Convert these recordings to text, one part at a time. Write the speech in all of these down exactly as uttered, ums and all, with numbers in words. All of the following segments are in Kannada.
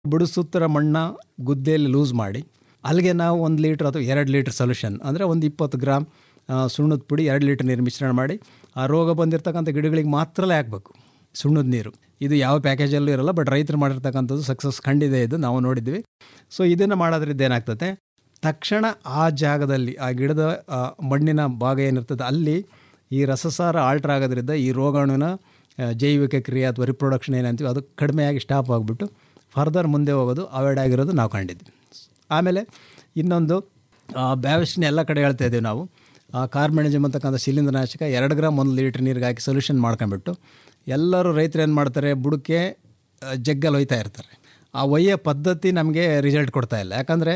ಬುಡಸುತ್ತರ ಮಣ್ಣ ಗುದ್ದೆಯಲ್ಲಿ ಲೂಸ್ ಮಾಡಿ ಅಲ್ಲಿಗೆ ನಾವು ಒಂದು ಲೀಟ್ರ್ ಅಥವಾ ಎರಡು ಲೀಟ್ರ್ ಸೊಲ್ಯೂಷನ್ ಅಂದರೆ ಒಂದು ಇಪ್ಪತ್ತು ಗ್ರಾಮ್ ಸುಣ್ಣದ ಪುಡಿ ಎರಡು ಲೀಟ್ರ್ ನೀರು ಮಿಶ್ರಣ ಮಾಡಿ ಆ ರೋಗ ಬಂದಿರತಕ್ಕಂಥ ಗಿಡಗಳಿಗೆ ಮಾತ್ರಲೇ ಹಾಕಬೇಕು ಸುಣ್ಣದ ನೀರು. ಇದು ಯಾವ ಪ್ಯಾಕೇಜಲ್ಲೂ ಇರಲ್ಲ, ಬಟ್ ರೈತರು ಮಾಡಿರ್ತಕ್ಕಂಥದ್ದು ಸಕ್ಸಸ್ ಖಂಡಿತ ಇದು ನಾವು ನೋಡಿದ್ವಿ. ಸೊ ಇದನ್ನು ಮಾಡೋದ್ರಿಂದ ಏನಾಗ್ತದೆ, ತಕ್ಷಣ ಆ ಜಾಗದಲ್ಲಿ ಆ ಗಿಡದ ಮಣ್ಣಿನ ಭಾಗ ಏನಿರ್ತದೆ ಅಲ್ಲಿ ಈ ರಸಸಾರ ಆಲ್ಟ್ರ್ ಆಗೋದ್ರಿಂದ ಈ ರೋಗಾಣುವಿನ ಜೈವಿಕ ಕ್ರಿಯೆ ಅಥವಾ ರಿಪ್ರೊಡಕ್ಷನ್ ಏನಂತೀವಿ ಅದು ಕಡಿಮೆಯಾಗಿ ಸ್ಟಾಪ್ ಆಗಿಬಿಟ್ಟು ಫರ್ದರ್ ಮುಂದೆ ಹೋಗೋದು ಅವಾಯ್ಡ್ ಆಗಿರೋದು ನಾವು ಕಂಡಿದ್ವಿ. ಆಮೇಲೆ ಇನ್ನೊಂದು ಬ್ಯಾವಿಸ್ಟಿನ್ ಎಲ್ಲ ಕಡೆ ಹೇಳ್ತಾ ಇದ್ದೀವಿ ನಾವು, ಕಾರ್ಬೆಂಡಜಿಮ್ ಅಂತಕ್ಕಂಥ ಶಿಲೀಂಧ್ರನಾಶಕ ಎರಡು ಗ್ರಾಮ್ ಒಂದು ಲೀಟ್ರ್ ನೀರಿಗೆ ಹಾಕಿ ಸೊಲ್ಯೂಷನ್ ಮಾಡ್ಕೊಂಬಿಟ್ಟು ಎಲ್ಲರೂ ರೈತರು ಏನು ಮಾಡ್ತಾರೆ, ಬುಡಕ್ಕೆ ಜಗ್ಗಲ್ಲಿ ಒಯ್ತಾ ಇರ್ತಾರೆ. ಆ ಒಯ್ಯೋ ಪದ್ಧತಿ ನಮಗೆ ರಿಸಲ್ಟ್ ಕೊಡ್ತಾ ಇಲ್ಲ. ಯಾಕಂದರೆ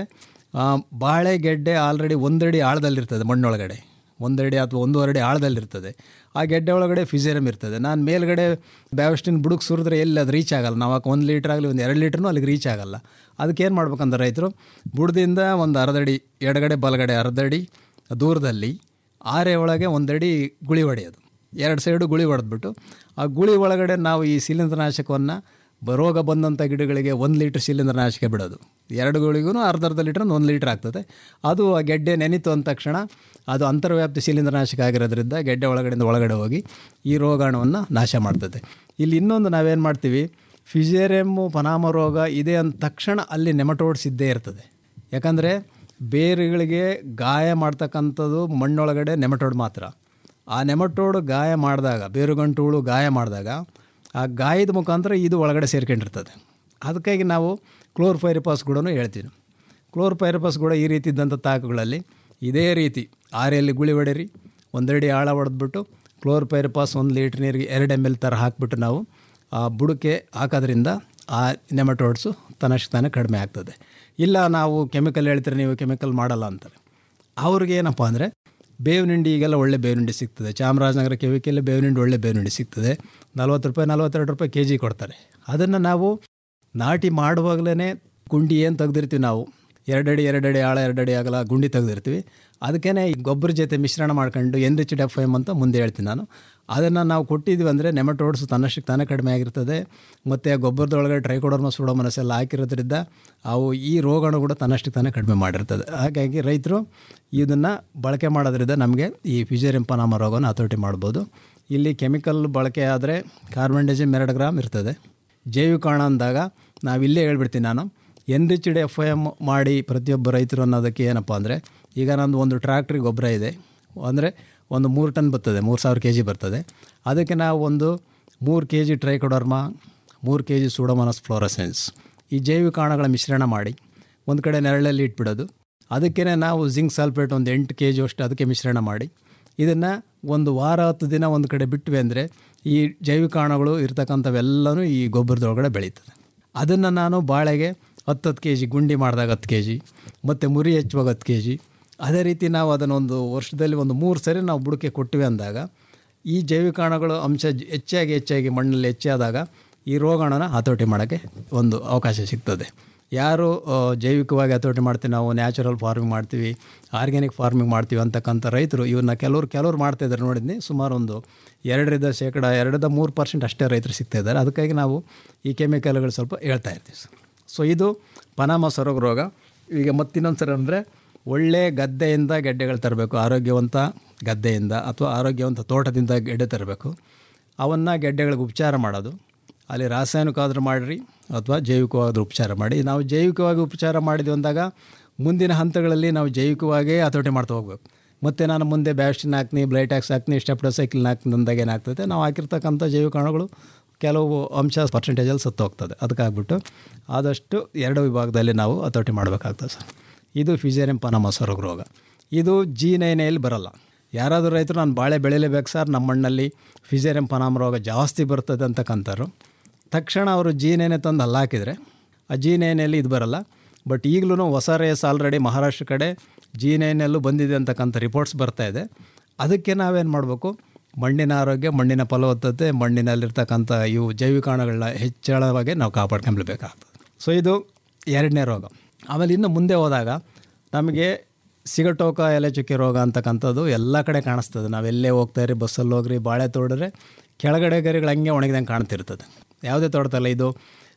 ಬಾಳೆ ಗೆಡ್ಡೆ ಆಲ್ರೆಡಿ ಒಂದಡಿ ಆಳದಲ್ಲಿರ್ತದೆ, ಮಣ್ಣೊಳಗಡೆ ಒಂದಡಿ ಅಥವಾ ಒಂದೂವರೆ ಅಡಿ ಆಳದಲ್ಲಿರ್ತದೆ. ಆ ಗೆಡ್ಡೆ ಒಳಗಡೆ ಫಿಸೇರಿಯಮ್ ಇರ್ತದೆ. ನಾನು ಮೇಲ್ಗಡೆ ಬ್ಯಾವಿಸ್ಟಿನ್ ಬುಡಕ್ಕೆ ಸುರಿದ್ರೆ ಎಲ್ಲಿ ಅದು ರೀಚ್ ಆಗೋಲ್ಲ. ನಾವು ಒಂದು ಲೀಟ್ರ್ ಆಗಲಿ ಒಂದು ಎರಡು ಲೀಟ್ರೂ ಅಲ್ಲಿಗೆ ರೀಚ್ ಆಗೋಲ್ಲ. ಅದಕ್ಕೇನು ಮಾಡ್ಬೇಕಂದ್ರೆ ರೈತರು ಬುಡದಿಂದ ಒಂದು ಅರ್ಧಡಿ ಎಡಗಡೆ ಬಲಗಡೆ ಅರ್ಧಡಿ ದೂರದಲ್ಲಿ ಆರೆ ಒಳಗೆ ಒಂದಡಿ ಗುಳಿ ಹೊಡೆಯೋದು, ಎರಡು ಸೈಡು ಗುಳಿ ಹೊಡೆದ್ಬಿಟ್ಟು ಆ ಗುಳಿ ಒಳಗಡೆ ನಾವು ಈ ಶಿಲೀಂಧ್ರನಾಶಕವನ್ನು ರೋಗ ಬಂದಂಥ ಗಿಡಗಳಿಗೆ ಒಂದು ಲೀಟ್ರ್ ಶಿಲೀಂಧ್ರನಾಶಕ ಬಿಡೋದು. ಎರಡು ಗುಳಿಗೂ ಅರ್ಧ ಅರ್ಧ ಲೀಟ್ರ್ ಒಂದು ಲೀಟ್ರ್ ಆಗ್ತದೆ. ಅದು ಆ ಗೆಡ್ಡೆ ನೆನಿತು ಅಂದ ತಕ್ಷಣ ಅದು ಅಂತರ್ವ್ಯಾಪ್ತಿ ಶಿಲೀಂಧ್ರನಾಶಕ ಆಗಿರೋದ್ರಿಂದ ಗೆಡ್ಡೆ ಒಳಗಡೆಯಿಂದ ಒಳಗಡೆ ಹೋಗಿ ಈ ರೋಗಾಣುವನ್ನು ನಾಶ ಮಾಡ್ತದೆ. ಇಲ್ಲಿ ಇನ್ನೊಂದು ನಾವೇನು ಮಾಡ್ತೀವಿ, ಫಿಸೇರಿಯಮ್ಮು ಪನಾಮ ರೋಗ ಇದೆ ಅಂದ ತಕ್ಷಣ ಅಲ್ಲಿ ನೆಮಟೋಡ್ಸ್ ಇದ್ದೇ ಇರ್ತದೆ. ಯಾಕಂದರೆ ಬೇರುಗಳಿಗೆ ಗಾಯ ಮಾಡ್ತಕ್ಕಂಥದ್ದು ಮಣ್ಣೊಳಗಡೆ ನೆಮಟೋಡ್ ಮಾತ್ರ. ಆ ನೆಮಟೋಡ್ ಗಾಯ ಮಾಡಿದಾಗ, ಬೇರುಗಂಟುಗಳು ಗಾಯ ಮಾಡಿದಾಗ ಆ ಗಾಯದ ಮುಖಾಂತರ ಇದು ಒಳಗಡೆ ಸೇರ್ಕೊಂಡಿರ್ತದೆ. ಅದಕ್ಕಾಗಿ ನಾವು ಕ್ಲೋರ್ಪೈರಿಪಾಸ್ ಕೂಡ ಹೇಳ್ತೀವಿ. ಕ್ಲೋರ್ಪೈರಿಪಾಸ್ ಕೂಡ ಈ ರೀತಿ ಇದ್ದಂಥ ತಾಕುಗಳಲ್ಲಿ ಇದೇ ರೀತಿ ಆರೆಯಲ್ಲಿ ಗುಳಿ ಹೊಡೆರಿ, ಒಂದಡಿ ಆಳ ಹೊಡೆದ್ಬಿಟ್ಟು ಕ್ಲೋರ್ಪೈರಿಪಾಸ್ ಒಂದು ಲೀಟ್ರ್ ನೀರಿಗೆ ಎರಡು ಎಮ್ ಎಲ್ ಥರ ಹಾಕಿಬಿಟ್ಟು ನಾವು ಆ ಬುಡಕ್ಕೆ ಹಾಕೋದ್ರಿಂದ ಆ ನೆಮಟೋಡ್ಸು ತನ್ನಷ್ಟು ತಾನೇ ಕಡಿಮೆ ಆಗ್ತದೆ. ಇಲ್ಲ ನಾವು ಕೆಮಿಕಲ್ ಹೇಳ್ತೀರಿ, ನೀವು ಕೆಮಿಕಲ್ ಮಾಡಲ್ಲ ಅಂತಾರೆ. ಅವ್ರಿಗೆ ಏನಪ್ಪ ಅಂದರೆ ಬೇವಿನಿಂಡಿ ಈಗೆಲ್ಲ ಒಳ್ಳೆ ಬೇವಿನಿಂಡಿ ಸಿಗ್ತದೆ. ಚಾಮರಾಜನಗರ ಕೆವಿಕೆಯಲ್ಲಿ ಬೇವಿನಿಂಡಿ ಒಳ್ಳೆ ಬೇವಿನಿಂಡಿ ಸಿಗ್ತದೆ. ನಲ್ವತ್ತು ರೂಪಾಯಿ ನಲ್ವತ್ತೆರಡು ರೂಪಾಯಿ ಕೆ ಜಿ ಕೊಡ್ತಾರೆ. ಅದನ್ನು ನಾವು ನಾಟಿ ಮಾಡುವಾಗಲೇ ಗುಂಡಿ ಏನು ತೆಗೆದಿರ್ತೀವಿ ನಾವು, ಎರಡಡಿ ಎರಡಡಿ ಆಳ ಎರಡಡಿ ಆಗಲ್ಲ ಗುಂಡಿ ತೆಗೆದಿರ್ತೀವಿ. ಅದಕ್ಕೇ ಗೊಬ್ಬರ ಜೊತೆ ಮಿಶ್ರಣ ಮಾಡ್ಕೊಂಡು ಎನ್ರಿಚ್ಡ್ ಎಫ್ ಎಮ್ ಅಂತ ಮುಂದೆ ಹೇಳ್ತೀನಿ ನಾನು. ಅದನ್ನು ನಾವು ಕೊಟ್ಟಿದ್ವಿ ಅಂದರೆ ನೆಮಟೋಡ್ಸ್ ತನ್ನಷ್ಟಕ್ಕೆ ತಾನೇ ಕಡಿಮೆ ಆಗಿರ್ತದೆ. ಮತ್ತು ಗೊಬ್ಬರದೊಳಗಡೆ ಟ್ರೈಕೋಡರ್ಮ ಸೂಡೋಮೋನಾಸ್ ಎಲ್ಲ ಹಾಕಿರೋದ್ರಿಂದ ಅವು ಈ ರೋಗಗಳು ಕೂಡ ತನ್ನಷ್ಟಕ್ಕೆ ತಾನೇ ಕಡಿಮೆ ಮಾಡಿರ್ತದೆ. ಹಾಗಾಗಿ ರೈತರು ಇದನ್ನು ಬಳಕೆ ಮಾಡೋದ್ರಿಂದ ನಮಗೆ ಈ ಫಿಸೇರಿಯಮ್ ಪನಾಮ ರೋಗವನ್ನು ಹತೋಟಿ ಮಾಡ್ಬೋದು. ಇಲ್ಲಿ ಕೆಮಿಕಲ್ ಬಳಕೆ ಆದರೆ ಕಾರ್ಬೆಂಡಜಿಮ್ ಎರಡು ಗ್ರಾಮ್ ಇರ್ತದೆ. ಜೈವಿಕಾಣ ಅಂದಾಗ ನಾವಿಲ್ಲೇ ಹೇಳ್ಬಿಡ್ತೀನಿ ನಾನು, ಎನ್ರಿಚ್ಡ್ ಎಫ್ ಎಮ್ ಮಾಡಿ ಪ್ರತಿಯೊಬ್ಬ ರೈತರು ಅನ್ನೋದಕ್ಕೆ ಏನಪ್ಪ ಅಂದರೆ, ಈಗ ನಂದು ಒಂದು ಟ್ರ್ಯಾಕ್ಟ್ರಿಗೆ ಗೊಬ್ಬರ ಇದೆ ಅಂದರೆ ಒಂದು ಮೂರು ಟನ್ ಬರ್ತದೆ, ಮೂರು ಸಾವಿರ ಕೆ ಜಿ ಬರ್ತದೆ. ಅದಕ್ಕೆ ನಾವು ಒಂದು ಮೂರು ಕೆ ಜಿ ಟ್ರೈಕೋಡರ್ಮಾ, ಮೂರು ಕೆ ಜಿ ಸೂಡೋಮೋನಾಸ್ ಫ್ಲೋರಸೆನ್ಸ್ ಈ ಜೈವಿಕಾಣಗಳ ಮಿಶ್ರಣ ಮಾಡಿ ಒಂದು ಕಡೆ ನೆರಳಲ್ಲಿ ಇಟ್ಬಿಡೋದು. ಅದಕ್ಕೇ ನಾವು ಜಿಂಕ್ ಸಲ್ಫೇಟ್ ಒಂದು ಎಂಟು ಕೆ ಜಿ ಅಷ್ಟು ಅದಕ್ಕೆ ಮಿಶ್ರಣ ಮಾಡಿ ಇದನ್ನು ಒಂದು ವಾರ ಹತ್ತು ದಿನ ಒಂದು ಕಡೆ ಬಿಟ್ವಿ ಅಂದರೆ ಈ ಜೈವಿಕಾಣಗಳು ಇರ್ತಕ್ಕಂಥವೆಲ್ಲನೂ ಈ ಗೊಬ್ಬರದೊಳಗಡೆ ಬೆಳೀತದೆ. ಅದನ್ನು ನಾನು ಬಾಳೆಗೆ ಹತ್ತು ಹತ್ತು ಕೆ ಜಿ ಗುಂಡಿ ಮಾಡಿದಾಗ ಹತ್ತು ಕೆ ಜಿ ಮತ್ತು ಮುರಿ ಹೆಚ್ಚುವಾಗ ಹತ್ತು ಕೆ ಜಿ ಅದೇ ರೀತಿ ನಾವು ಅದನ್ನೊಂದು ವರ್ಷದಲ್ಲಿ ಒಂದು ಮೂರು ಸರಿ ನಾವು ಬುಡಕ್ಕೆ ಕೊಟ್ಟಿವಿ ಅಂದಾಗ ಈ ಜೈವಿಕಾಣಗಳು ಅಂಶ ಹೆಚ್ಚಾಗಿ ಹೆಚ್ಚಾಗಿ ಮಣ್ಣಲ್ಲಿ ಹೆಚ್ಚಾದಾಗ ಈ ರೋಗಾಣನ ಹತೋಟಿ ಮಾಡೋಕ್ಕೆ ಒಂದು ಅವಕಾಶ ಸಿಗ್ತದೆ. ಯಾರು ಜೈವಿಕವಾಗಿ ಹತೋಟಿ ಮಾಡ್ತೀವಿ, ನಾವು ನ್ಯಾಚುರಲ್ ಫಾರ್ಮಿಂಗ್ ಮಾಡ್ತೀವಿ, ಆರ್ಗ್ಯಾನಿಕ್ ಫಾರ್ಮಿಂಗ್ ಮಾಡ್ತೀವಿ ಅಂತಕ್ಕಂಥ ರೈತರು ಇವನ್ನ ಕೆಲವರು ಕೆಲವರು ಮಾಡ್ತಾಯಿದ್ದಾರೆ ನೋಡಿದ್ನಿ. ಸುಮಾರು ಒಂದು ಎರಡರಿಂದ ಶೇಕಡ ಎರಡರಿಂದ ಮೂರು ಪರ್ಸೆಂಟ್ ಅಷ್ಟೇ ರೈತರು ಸಿಗ್ತಾಯಿದ್ದಾರೆ. ಅದಕ್ಕಾಗಿ ನಾವು ಈ ಕೆಮಿಕಲ್ಗಳು ಸ್ವಲ್ಪ ಹೇಳ್ತಾ ಇರ್ತೀವಿ ಸರ್. ಸೊ ಇದು ಪನಾಮ ಸೊರಗು ರೋಗ. ಈಗ ಮತ್ತಿನ್ನೊಂದು ಸರಿ ಅಂದರೆ ಒಳ್ಳೆ ಗದ್ದೆಯಿಂದ ಗೆಡ್ಡೆಗಳು ತರಬೇಕು, ಆರೋಗ್ಯವಂತ ಗದ್ದೆಯಿಂದ ಅಥವಾ ಆರೋಗ್ಯವಂತ ತೋಟದಿಂದ ಗೆಡ್ಡೆ ತರಬೇಕು. ಅವನ್ನು ಗೆಡ್ಡೆಗಳಿಗೆ ಉಪಚಾರ ಮಾಡೋದು, ಅಲ್ಲಿ ರಾಸಾಯನಿಕವಾದರೂ ಮಾಡಿರಿ ಅಥವಾ ಜೈವಿಕವಾದರೂ ಉಪಚಾರ ಮಾಡಿ. ನಾವು ಜೈವಿಕವಾಗಿ ಉಪಚಾರ ಮಾಡಿದ್ವಿ ಅಂದಾಗ ಮುಂದಿನ ಹಂತಗಳಲ್ಲಿ ನಾವು ಜೈವಿಕವಾಗೇ ಹತೋಟಿ ಮಾಡ್ತಾ ಹೋಗ್ಬೇಕು. ಮತ್ತು ನಾನು ಮುಂದೆ ಬ್ಯಾಸ್ಟಿನ್ ಹಾಕ್ತೀನಿ, ಬ್ಲೈಟ್ಯಾಕ್ಸ್ ಹಾಕ್ತೀನಿ, ಸ್ಟೆಪ್ಟೋಸೈಕ್ಲಿನ್ ಹಾಕ್ತೀನಿ ಅಂದಾಗ ಏನಾಗ್ತದೆ, ನಾವು ಹಾಕಿರ್ತಕ್ಕಂಥ ಜೈವಿಕಾಣುಗಳು ಕೆಲವು ಅಂಶ ಪರ್ಸೆಂಟೇಜಲ್ಲಿ ಸತ್ತು ಹೋಗ್ತದೆ. ಅದಕ್ಕಾಗ್ಬಿಟ್ಟು ಆದಷ್ಟು ಎರಡು ವಿಭಾಗದಲ್ಲಿ ನಾವು ಹತೋಟಿ ಮಾಡಬೇಕಾಗ್ತದೆ ಸರ್. ಇದು ಫಿಸೇರಿಯಮ್ ಪನಾಮ ಸೊರಗು ರೋಗ. ಇದು ಜಿ ನೈನೆಯಲ್ಲಿ ಬರೋಲ್ಲ. ಯಾರಾದರೂ ರೈತರು ನಾನು ಬಾಳೆ ಬೆಳಿಲೇಬೇಕು ಸರ್, ನಮ್ಮ ಮಣ್ಣಲ್ಲಿ ಫಿಸೇರಿಯಮ್ ಪನಾಮ ರೋಗ ಜಾಸ್ತಿ ಬರ್ತದೆ ಅಂತಕ್ಕಂಥವ್ರು ತಕ್ಷಣ ಅವರು ಜಿ ನೈನೆ ತಂದು ಅಲ್ಲಿ ಹಾಕಿದರೆ ಆ ಜಿ ನೈನೆಯಲ್ಲಿ ಇದು ಬರೋಲ್ಲ. ಬಟ್ ಈಗಲೂ ಹೊಸ ರೇಸ್ ಆಲ್ರೆಡಿ ಮಹಾರಾಷ್ಟ್ರ ಕಡೆ ಜಿ ನೈನಲ್ಲೂ ಬಂದಿದೆ ಅಂತಕ್ಕಂಥ ರಿಪೋರ್ಟ್ಸ್ ಬರ್ತಾಯಿದೆ. ಅದಕ್ಕೆ ನಾವೇನು ಮಾಡಬೇಕು, ಮಣ್ಣಿನ ಆರೋಗ್ಯ, ಮಣ್ಣಿನ ಫಲವತ್ತತೆ, ಮಣ್ಣಿನಲ್ಲಿರ್ತಕ್ಕಂಥ ಇವು ಜೈವಿಕಾಣುಗಳನ್ನ ಹೆಚ್ಚಳವಾಗಿ ನಾವು ಕಾಪಾಡ್ಕೊಂಡ್ಬೇಕಾಗ್ತದೆ. ಸೊ ಇದು ಎರಡನೇ ರೋಗ. ಆಮೇಲೆ ಇನ್ನು ಮುಂದೆ ಹೋದಾಗ ನಮಗೆ ಸಿಗಟೋಕ ಎಲೆ ಚುಕ್ಕೆ ರೋಗ ಅಂತಕ್ಕಂಥದ್ದು ಎಲ್ಲ ಕಡೆ ಕಾಣಿಸ್ತದೆ. ನಾವೆಲ್ಲೇ ಹೋಗ್ತಾಯಿರಿ, ಬಸ್ಸಲ್ಲಿ ಹೋಗ್ರಿ, ಬಾಳೆ ತೋಡಿದ್ರೆ ಕೆಳಗಡೆ ಗರಿಗಳು ಹಂಗೆ ಒಣಗಿದಂಗೆ ಕಾಣ್ತಿರ್ತದೆ. ಯಾವುದೇ ತೋಟದಲ್ಲ ಇದು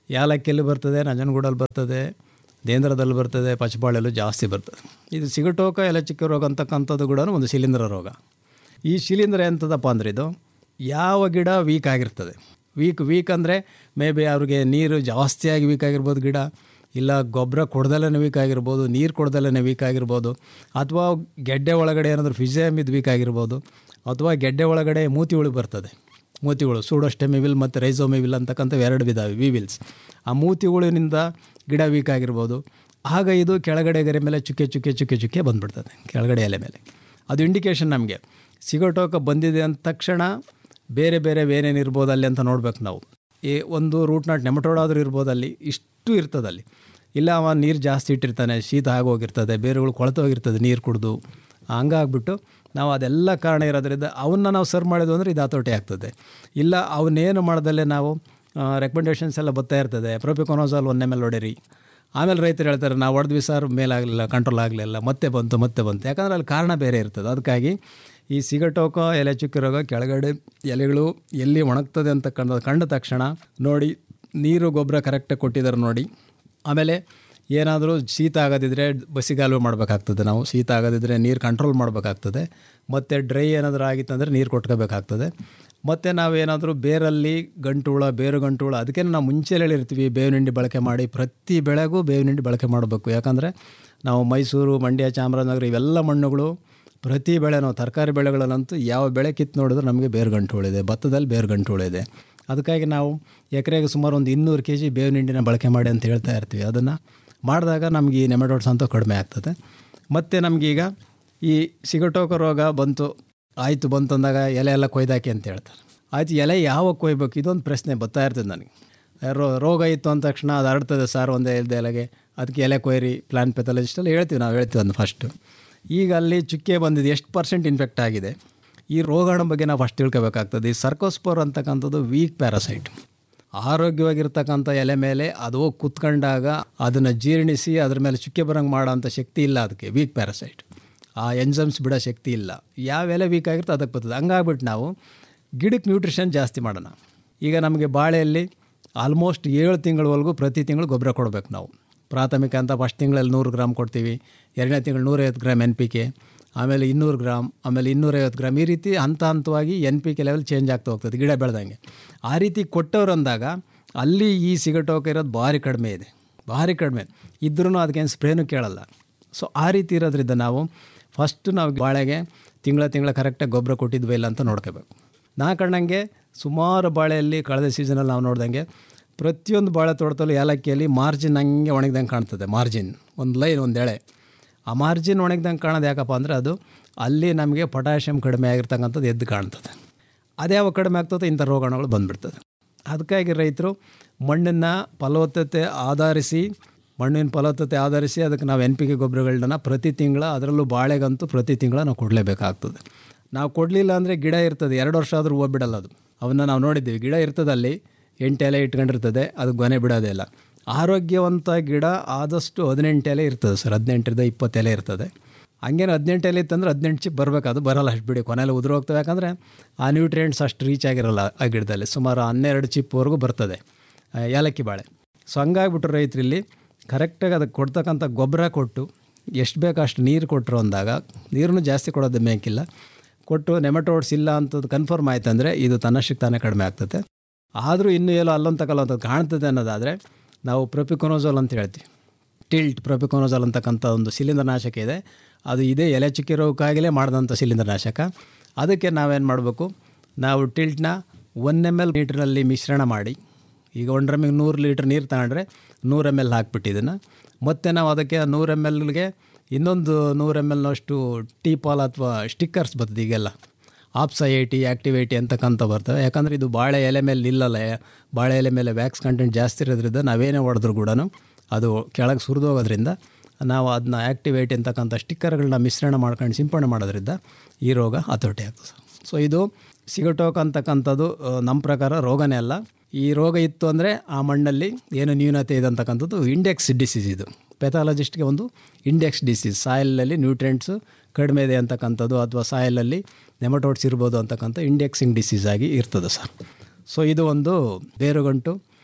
ಯಾಲಕ್ಕಿಯಲ್ಲಿ ಬರ್ತದೆ, ನಂಜನಗೂಡಲ್ಲಿ ಬರ್ತದೆ, ದೇಂದ್ರದಲ್ಲಿ ಬರ್ತದೆ, ಪಚ್ಚಬಾಳೆಲ್ಲೂ ಜಾಸ್ತಿ ಬರ್ತದೆ. ಇದು ಸಿಗಟೋಕ ಎಲೆ ಚುಕ್ಕೆ ರೋಗ ಅಂತಕ್ಕಂಥದ್ದು ಕೂಡ ಒಂದು ಶಿಲೀಂಧ್ರ ರೋಗ. ಈ ಶಿಲೀಂಧ್ರ ಎಂಥದಪ್ಪ ಅಂದ್ರೆ ಇದು ಯಾವ ಗಿಡ ವೀಕ್ ಆಗಿರ್ತದೆ, ವೀಕ್ ವೀಕ್ ಅಂದರೆ ಮೇ ಬಿ ಅವ್ರಿಗೆ ನೀರು ಜಾಸ್ತಿಯಾಗಿ ವೀಕ್ ಆಗಿರ್ಬೋದು ಗಿಡ, ಇಲ್ಲ ಗೊಬ್ಬರ ಕೊಡ್ದಲ್ಲೇ ವೀಕ್ ಆಗಿರ್ಬೋದು, ನೀರು ಕೊಡ್ದಲ್ಲೇ ವೀಕ್ ಆಗಿರ್ಬೋದು, ಅಥವಾ ಗೆಡ್ಡೆ ಒಳಗಡೆ ಏನಾದರೂ ಫಿಸಿಯಮ್ ಇದು ವೀಕ್ ಆಗಿರ್ಬೋದು, ಅಥವಾ ಗೆಡ್ಡೆ ಒಳಗಡೆ ಮೂತಿ ಹುಳು ಬರ್ತದೆ. ಮೂತಿ ಹುಳು ಸೂಡೋಸ್ಟೆಮಿವಿಲ್ ಮತ್ತು ರೈಸೋಮಿವಿಲ್ ಅಂತಕ್ಕಂಥವು ಎರಡು ವಿಧಾವೆ ವಿವಿಲ್ಸ್. ಆ ಮೂತಿ ಹುಳುವಿನಿಂದ ಗಿಡ ವೀಕ್ ಆಗಿರ್ಬೋದು. ಆಗ ಇದು ಕೆಳಗಡೆ ಗರಿ ಮೇಲೆ ಚುಕ್ಕೆ ಚುಕ್ಕೆ ಚುಕ್ಕೆ ಚುಕ್ಕೆ ಬಂದುಬಿಡ್ತದೆ ಕೆಳಗಡೆ ಎಲೆ ಮೇಲೆ. ಅದು ಇಂಡಿಕೇಷನ್ ನಮಗೆ ಸಿಗಟೋಕ ಬಂದಿದೆ ಅಂದ ತಕ್ಷಣ ಬೇರೆ ಬೇರೆ ಏನೇನು ಇರ್ಬೋದು ಅಲ್ಲಿ ಅಂತ ನೋಡ್ಬೇಕು ನಾವು. ಈ ಒಂದು ರೂಟ್ ನಾಟ್ ನೆಮಟೋಡ್ ಆದರೂ ಇರ್ಬೋದು, ಅಲ್ಲಿ ಇಷ್ಟು ಇರ್ತದಲ್ಲಿ. ಇಲ್ಲ ಅವ ನೀರು ಜಾಸ್ತಿ ಇಟ್ಟಿರ್ತಾನೆ, ಶೀತ ಆಗೋಗಿರ್ತದೆ, ಬೇರೆಗಳು ಕೊಳೆತೋಗಿರ್ತದೆ ನೀರು ಕುಡಿದು, ಹಂಗಾಗ್ಬಿಟ್ಟು ನಾವು ಅದೆಲ್ಲ ಕಾರಣ ಇರೋದ್ರಿಂದ ಅವನ್ನ ನಾವು ಸರ್ವ್ ಮಾಡಿದ್ವು ಅಂದರೆ ಇದು ಹತೋಟಿ ಆಗ್ತದೆ. ಇಲ್ಲ ಅವನ್ನೇನು ಮಾಡ್ದಲ್ಲೇ ನಾವು ರೆಕಮೆಂಡೇಷನ್ಸ್ ಎಲ್ಲ ಬರ್ತಾ ಇರ್ತದೆ, ಪ್ರೊಪಿಕೊನೋಜಾಲ್ ಒನ್ ಎಮ್ ಎಲ್ ಹೊಡೆರಿ. ಆಮೇಲೆ ರೈತರು ಹೇಳ್ತಾರೆ ನಾವು ಹೊಡೆದ್ವಿ ಸರ್ ಮೇಲಾಗಲಿಲ್ಲ, ಕಂಟ್ರೋಲ್ ಆಗಲಿಲ್ಲ, ಮತ್ತೆ ಬಂತು ಮತ್ತೆ ಬಂತು. ಯಾಕಂದರೆ ಅಲ್ಲಿ ಕಾರಣ ಬೇರೆ ಇರ್ತದೆ. ಅದಕ್ಕಾಗಿ ಈ ಸಿಗಟೋಕ ಎಲೆ ಚುಕ್ಕೆ ರೋಗ ಕೆಳಗಡೆ ಎಲೆಗಳು ಎಲ್ಲಿ ಒಣಗ್ತದೆ ಅಂತ ಕಂಡ ಕಂಡ ತಕ್ಷಣ ನೋಡಿ, ನೀರು ಗೊಬ್ಬರ ಕರೆಕ್ಟಾಗಿ ಕೊಟ್ಟಿದ್ದಾರೆ ನೋಡಿ. ಆಮೇಲೆ ಏನಾದರೂ ಶೀತ ಆಗೋದಿದ್ರೆ ಬಸಿಗಾಲುವೆ ಮಾಡಬೇಕಾಗ್ತದೆ ನಾವು, ಶೀತ ಆಗೋದಿದ್ರೆ ನೀರು ಕಂಟ್ರೋಲ್ ಮಾಡಬೇಕಾಗ್ತದೆ. ಮತ್ತು ಡ್ರೈ ಏನಾದರೂ ಆಗಿತ್ತಂದರೆ ನೀರು ಕೊಟ್ಕೋಬೇಕಾಗ್ತದೆ. ಮತ್ತು ನಾವೇನಾದರೂ ಬೇರಲ್ಲಿ ಗಂಟು ಹುಳ, ಬೇರು ಗಂಟು ಹುಳ, ಅದಕ್ಕೆ ನಾವು ಮುಂಚೆ ಹೇಳಿರ್ತೀವಿ ಬೇವಿನ ಹಿಂಡಿ ಬಳಕೆ ಮಾಡಿ. ಪ್ರತಿ ಬೆಳೆಗೂ ಬೇವಿನ ಹಿಂಡಿ ಬಳಕೆ ಮಾಡಬೇಕು. ಯಾಕಂದರೆ ನಾವು ಮೈಸೂರು, ಮಂಡ್ಯ, ಚಾಮರಾಜನಗರ ಇವೆಲ್ಲ ಮಣ್ಣುಗಳು ಪ್ರತಿ ಬೆಳೆ, ನಾವು ತರಕಾರಿ ಬೆಳೆಗಳಲ್ಲಂತೂ ಯಾವ ಬೆಳೆ ಕಿತ್ತು ನೋಡಿದ್ರೆ ನಮಗೆ ಬೇರು ಗಂಟು ಹುಳಿದೆ, ಭತ್ತದಲ್ಲಿ ಬೇರು ಗಂಟು ಹುಳಿದೆ. ಅದಕ್ಕಾಗಿ ನಾವು ಎಕರೆಗೆ ಸುಮಾರು ಒಂದು ಇನ್ನೂರು ಕೆ ಜಿ ಬೇವಿನ ಹಿಂಡಿನ ಬಳಕೆ ಮಾಡಿ ಅಂತ ಹೇಳ್ತಾ ಇರ್ತೀವಿ. ಅದನ್ನು ಮಾಡಿದಾಗ ನಮಗೆ ಈ ನೆಮಟೋಡ್ಸ್ ಅಂತೂ ಕಡಿಮೆ ಆಗ್ತದೆ. ಮತ್ತು ನಮಗೀಗ ಈ ಸಿಗಟೋಕ ರೋಗ ಬಂತು ಆಯಿತು ಬಂತು ಅಂದಾಗ ಎಲೆ ಎಲ್ಲ ಕೊಯ್ದಾಕಿ ಅಂತ ಹೇಳ್ತಾರೆ. ಆಯಿತು, ಎಲೆ ಯಾವಾಗ ಕೊಯ್ಬೇಕು ಇದೊಂದು ಪ್ರಶ್ನೆ ಬರ್ತಾ ಇರ್ತದೆ ನನಗೆ. ರೋ ರೋಗ ಇತ್ತು ಅಂದ ತಕ್ಷಣ ಅದು ಹರಡ್ತದೆ ಸರ್ ಒಂದೇ ಎಲ್ದೆ ಎಲೆಗೆ, ಅದಕ್ಕೆ ಎಲೆ ಕೊಯ್ರಿ ಪ್ಲಾಂಟ್ ಪೆಥಾಲಜಿಸ್ಟಲ್ಲಿ ಹೇಳ್ತೀವಿ ನಾವು ಹೇಳ್ತೀವಿ ಅದನ್ನು ಫಸ್ಟು. ಈಗ ಅಲ್ಲಿ ಚುಕ್ಕೆ ಬಂದಿದೆ, ಎಷ್ಟು ಪರ್ಸೆಂಟ್ ಇನ್ಫೆಕ್ಟ್ ಆಗಿದೆ, ಈ ರೋಗಾಣು ಬಗ್ಗೆ ನಾವು ಫಸ್ಟ್ ತಿಳ್ಕೊಬೇಕಾಗ್ತದೆ. ಈ ಸರ್ಕೋಸ್ಪೋರ್ ಅಂತಕ್ಕಂಥದ್ದು ವೀಕ್ ಪ್ಯಾರಾಸೈಟ್. ಆರೋಗ್ಯವಾಗಿರ್ತಕ್ಕಂಥ ಎಲೆ ಮೇಲೆ ಅದು ಕುತ್ಕೊಂಡಾಗ ಅದನ್ನು ಜೀರ್ಣಿಸಿ ಅದ್ರ ಮೇಲೆ ಚುಕ್ಕೆ ಬರೋಂಗೆ ಮಾಡೋ ಅಂಥ ಶಕ್ತಿ ಇಲ್ಲ ಅದಕ್ಕೆ, ವೀಕ್ ಪ್ಯಾರಾಸೈಟ್. ಆ ಎಂಜಮ್ಸ್ ಬಿಡೋ ಶಕ್ತಿ ಇಲ್ಲ. ಯಾವ ಎಲೆ ವೀಕ್ ಆಗಿರ್ತದೆ ಅದಕ್ಕೆ ಬರ್ತದೆ. ಹಂಗಾಗ್ಬಿಟ್ಟು ನಾವು ಗಿಡಕ್ಕೆ ನ್ಯೂಟ್ರಿಷನ್ ಜಾಸ್ತಿ ಮಾಡೋಣ. ಈಗ ನಮಗೆ ಬಾಳೆಯಲ್ಲಿ ಆಲ್ಮೋಸ್ಟ್ ಏಳು ತಿಂಗಳವರೆಗೂ ಪ್ರತಿ ತಿಂಗಳು ಗೊಬ್ಬರ ಕೊಡಬೇಕು ನಾವು. ಪ್ರಾಥಮಿಕ ಅಂತ ಫಸ್ಟ್ ತಿಂಗಳಲ್ಲಿ ನೂರು ಗ್ರಾಮ್ ಕೊಡ್ತೀವಿ, ಎರಡನೇ ತಿಂಗಳು ನೂರೈವತ್ತು ಗ್ರಾಮ್ ಎನ್ ಪಿ ಕೆ, ಆಮೇಲೆ ಇನ್ನೂರು ಗ್ರಾಮ್, ಆಮೇಲೆ ಇನ್ನೂರೈವತ್ತು ಗ್ರಾಮ್. ಈ ರೀತಿ ಹಂತ ಹಂತವಾಗಿ N P K level change ಆಗ್ತಾ ಹೋಗ್ತದೆ ಗಿಡ ಬೆಳೆದಂಗೆ. ಆ ರೀತಿ ಕೊಟ್ಟವ್ರು ಅಂದಾಗ ಅಲ್ಲಿ ಈ ಸಿಗಟೋಕ ಇರೋದು ಭಾರಿ ಕಡಿಮೆ ಇದೆ, ಭಾರಿ ಕಡಿಮೆ ಇದ್ರೂ ಅದಕ್ಕೇನು ಸ್ಪ್ರೇನೂ ಕೇಳಲ್ಲ. ಸೊ ಆ ರೀತಿ ಇರೋದ್ರಿಂದ ನಾವು ಫಸ್ಟು ನಾವು ಬಾಳೆಗೆ ತಿಂಗಳ ತಿಂಗಳ ಕರೆಕ್ಟಾಗಿ ಗೊಬ್ಬರ ಕೊಟ್ಟಿದ್ವಿ ಇಲ್ಲ ಅಂತ ನೋಡ್ಕೋಬೇಕು. ನಾ ಕಂಡಂಗೆ ಸುಮಾರು ಬಾಳೆಯಲ್ಲಿ ಕಳೆದ ಸೀಸನಲ್ಲಿ ನಾವು ನೋಡ್ದಂಗೆ ಪ್ರತಿಯೊಂದು ಬಾಳೆ ತೋಟದಲ್ಲೂ ಏಲಕ್ಕಿಯಲ್ಲಿ ಮಾರ್ಜಿನ್ ಹಂಗೆ ಒಣಗ್ದಂಗೆ ಕಾಣ್ತದೆ. ಮಾರ್ಜಿನ್ ಒಂದು ಲೈನ್ ಒಂದು ಎಳೆ, ಆ ಮಾರ್ಜಿನ್ ಒಣಗ್ದಂಗೆ ಕಾಣೋದು ಯಾಕಪ್ಪ ಅಂದರೆ ಅದು ಅಲ್ಲಿ ನಮಗೆ ಪೊಟ್ಯಾಷಿಯಮ್ ಕಡಿಮೆ ಆಗಿರ್ತಕ್ಕಂಥದ್ದು ಎದ್ದು ಕಾಣ್ತದೆ. ಅದೇ ಯಾವ ಕಡಿಮೆ ಆಗ್ತದೆ ಇಂಥ ರೋಗಾಣುಗಳು ಬಂದುಬಿಡ್ತದೆ. ಅದಕ್ಕಾಗಿ ರೈತರು ಮಣ್ಣನ್ನು ಫಲವತ್ತತೆ ಆಧರಿಸಿ ಮಣ್ಣಿನ ಫಲವತ್ತತೆ ಆಧರಿಸಿ ಅದಕ್ಕೆ ನಾವು ಎನ್ ಪಿ ಕೆ ಗೊಬ್ಬರಗಳನ್ನ ಪ್ರತಿ ತಿಂಗಳ, ಅದರಲ್ಲೂ ಬಾಳೆಗಂತೂ ಪ್ರತಿ ತಿಂಗಳ ನಾವು ಕೊಡಲೇಬೇಕಾಗ್ತದೆ. ನಾವು ಕೊಡಲಿಲ್ಲ ಅಂದರೆ ಗಿಡ ಇರ್ತದೆ ಎರಡು ವರ್ಷ ಆದರೂ ಹೂವು ಬಿಡಲ್ಲ ಅದು. ಅವನ್ನ ನಾವು ನೋಡಿದ್ದೀವಿ, ಗಿಡ ಇರ್ತದೆ ಅಲ್ಲಿ ಎಂಟು ಎಲೆ ಇಟ್ಕೊಂಡಿರ್ತದೆ, ಅದು ಗೊನೆ ಬಿಡೋದೇ ಇಲ್ಲ. ಆರೋಗ್ಯವಂತ ಗಿಡ ಆದಷ್ಟು ಹದಿನೆಂಟು ಎಲೆ ಇರ್ತದೆ ಸರ್, ಹದಿನೆಂಟರಿಂದ ಇಪ್ಪತ್ತು ಎಲೆ ಇರ್ತದೆ. ಹಂಗೇನು ಹದಿನೆಂಟು ಎಲೆ ಇತ್ತಂದ್ರೆ ಹದಿನೆಂಟು ಚಿಪ್ ಬರಬೇಕು, ಅದು ಬರೋಲ್ಲ ಅಷ್ಟು ಬಿಡಿ, ಕೊನೆಯಲ್ಲಿ ಉದುರು ಹೋಗ್ತವೆ. ಯಾಕಂದರೆ ಆ ನ್ಯೂಟ್ರಿಯೆಂಟ್ಸ್ ಅಷ್ಟು ರೀಚ್ ಆಗಿರೋಲ್ಲ ಆ ಗಿಡದಲ್ಲಿ. ಸುಮಾರು ಹನ್ನೆರಡು ಚಿಪ್ವರೆಗೂ ಬರ್ತದೆ ಏಲಕ್ಕಿ ಬಾಳೆ. ಸೊ ಹಂಗಾಗ್ಬಿಟ್ಟು ರೈತರಲ್ಲಿ ಕರೆಕ್ಟಾಗಿ ಅದಕ್ಕೆ ಕೊಡ್ತಕ್ಕಂಥ ಗೊಬ್ಬರ ಕೊಟ್ಟು ಎಷ್ಟು ಬೇಕು ಅಷ್ಟು ನೀರು ಕೊಟ್ಟರು ಅಂದಾಗ, ನೀರನ್ನು ಜಾಸ್ತಿ ಕೊಡೋದು ಬೇಕಿಲ್ಲ, ಕೊಟ್ಟು ನೆಮಟೋಡ್ಸ್ ಇಲ್ಲ ಅಂತದ್ದು ಕನ್ಫರ್ಮ್ ಆಯ್ತು ಅಂದರೆ ಇದು ತನ್ನಷ್ಟಕ್ಕೆ ತಾನೇ ಕಡಿಮೆ ಆಗ್ತದೆ. ಆದರೂ ಇನ್ನೂ ಎಲ್ಲೋ ಅಲ್ಲೊಂದು ತಗೊಳ್ಳೋಂಥದ್ದು ಕಾಣ್ತದೆ ಅನ್ನೋದಾದರೆ ನಾವು ಪ್ರೊಪಿಕೊನೋಜಾಲ್ ಅಂತ ಹೇಳ್ತೀವಿ. ಟಿಲ್ಟ್ ಪ್ರೊಪಿಕೊನೋಜಾಲ್ ಅಂತಕ್ಕಂಥ ಒಂದು ಶಿಲೀಂಧ್ರನಾಶಕ ಇದೆ. ಅದು ಇದೇ ಎಲೆ ಚುಕ್ಕೆ ರೋಗಕ್ಕಾಗಲೇ ಮಾಡಿದಂಥ ಶಿಲೀಂಧ್ರನಾಶಕ. ಅದಕ್ಕೆ ನಾವೇನು ಮಾಡಬೇಕು, ನಾವು ಟಿಲ್ಟ್ನ ಒನ್ ಎಮ್ ಎಲ್ ಲೀಟ್ರಲ್ಲಿ ಮಿಶ್ರಣ ಮಾಡಿ, ಈಗ ಒಂದು ಡ್ರಮ್ಮಿಗೆ ನೂರು ಲೀಟ್ರ್ ನೀರು ತಗೊಂಡ್ರೆ ನೂರು ಎಮ್ ಎಲ್ ಹಾಕ್ಬಿಟ್ಟಿದ್ದನ್ನು, ಮತ್ತು ನಾವು ಅದಕ್ಕೆ ನೂರು ಎಮ್ ಎಲ್ಗೆ ಇನ್ನೊಂದು ನೂರು ಎಮ್ ಎಲ್ನಷ್ಟು ಟೀ ಪಾಲ್ ಅಥವಾ ಸ್ಟಿಕ್ಕರ್ಸ್ ಬರ್ತದೆ ಈಗೆಲ್ಲ, ಆಪ್ಸ ಏಯ್ಟಿ ಆ್ಯಕ್ಟಿವ್ ಏಯ್ಟಿ ಅಂತಕ್ಕಂಥ ಬರ್ತವೆ. ಯಾಕಂದರೆ ಇದು ಬಾಳೆ ಎಲೆ ಮೇಲೆ ನಿಲ್ಲಲ್ಲ, ಬಾಳೆ ಎಲೆ ಮೇಲೆ ವ್ಯಾಕ್ಸ್ ಕಂಟೆಂಟ್ ಜಾಸ್ತಿ ಇರೋದ್ರಿಂದ ನಾವೇನೇ ಹೊಡೆದ್ರೂ ಕೂಡ ಅದು ಕೆಳಗೆ ಸುರಿದೋಗೋದ್ರಿಂದ ನಾವು ಅದನ್ನ ಆ್ಯಕ್ಟಿವ್ ಏಯ್ಟಿ ಅಂತಕ್ಕಂಥ ಸ್ಟಿಕ್ಕರ್ಗಳನ್ನ ಮಿಶ್ರಣ ಮಾಡ್ಕೊಂಡು ಸಿಂಪಡಣೆ ಮಾಡೋದ್ರಿಂದ ಈ ರೋಗ ಹತೋಟಿ ಆಗ್ತದೆ. ಸೊ ಇದು ಸಿಗಟೋಕ ಅಂತಕ್ಕಂಥದ್ದು ನಮ್ಮ ಪ್ರಕಾರ ರೋಗನೇ ಅಲ್ಲ. ಈ ರೋಗ ಇತ್ತು ಅಂದರೆ ಆ ಮಣ್ಣಲ್ಲಿ ಏನು ನ್ಯೂನತೆ ಇದೆ ಅಂತಕ್ಕಂಥದ್ದು ಇಂಡೆಕ್ಸ್ ಡಿಸೀಸ್. ಇದು ಪೆಥಾಲಜಿಸ್ಟ್ಗೆ ಒಂದು ಇಂಡೆಕ್ಸ್ ಡಿಸೀಸ್, ಸಾಯಿಲಲ್ಲಿ ನ್ಯೂಟ್ರಿಯೆಂಟ್ಸು ಕಡಿಮೆ ಇದೆ ಅಂತಕ್ಕಂಥದ್ದು ಅಥವಾ ಸಾಯಿಲಲ್ಲಿ ನೆಮಟೋಡ್ಸ್ ಇರ್ಬೋದು ಅಂತಕ್ಕಂಥ ಇಂಡೆಕ್ಸಿಂಗ್ ಡಿಸೀಸ್ ಆಗಿ ಇರ್ತದೆ ಸರ್. ಸೊ ಇದು ಒಂದು ಬೇರುಗಂಟು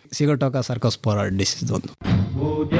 ಸಿಗೋಟೋಕ ಸರ್ಕೋಸ್ಪೋರಾ ಡಿಸೀಸ್ ಒಂದು.